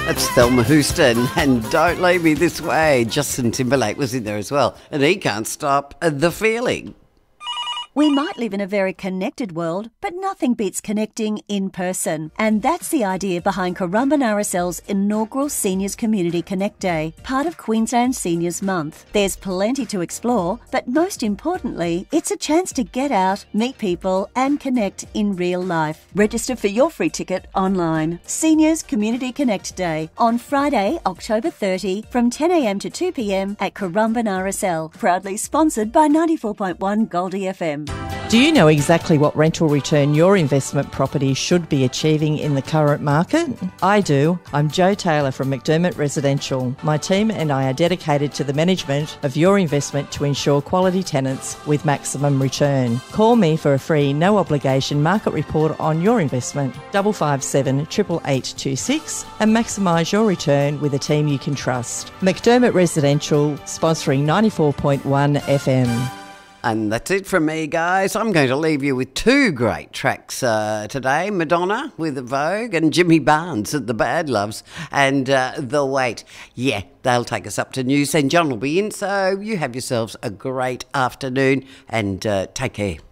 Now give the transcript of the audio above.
That's Thelma Houston, and Don't Leave Me This Way. Justin Timberlake was in there as well, and he can't stop the feeling. We might live in a very connected world, but nothing beats connecting in person. And that's the idea behind Currumbin RSL's inaugural Seniors Community Connect Day, part of Queensland Seniors Month. There's plenty to explore, but most importantly, it's a chance to get out, meet people, and connect in real life. Register for your free ticket online. Seniors Community Connect Day on Friday, October 30 from 10 a.m. to 2 p.m. at Currumbin RSL, proudly sponsored by 94.1 Goldie FM. Do you know exactly what rental return your investment property should be achieving in the current market? I do. I'm Jo Taylor from McDermott Residential. My team and I are dedicated to the management of your investment to ensure quality tenants with maximum return. Call me for a free, no obligation market report on your investment, 557 88826, and maximise your return with a team you can trust. McDermott Residential, sponsoring 94.1 FM. And that's it from me, guys. I'm going to leave you with two great tracks today. Madonna with Vogue and Jimmy Barnes at the Bad Loves and The Wait. Yeah, they'll take us up to news and John will be in. So you have yourselves a great afternoon and take care.